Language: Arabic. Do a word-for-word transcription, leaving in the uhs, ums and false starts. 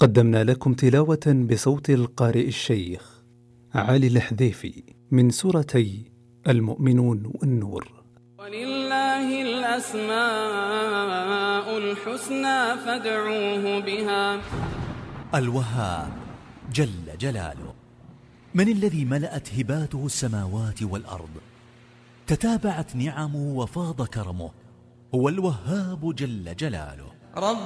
قدمنا لكم تلاوة بصوت القارئ الشيخ علي الحذيفي من سورتي المؤمنون والنور. ولله الأسماء الحسنى فادعوه بها. الوهاب جل جلاله، من الذي ملأت هباته السماوات والأرض، تتابعت نعمه وفاض كرمه، هو الوهاب جل جلاله.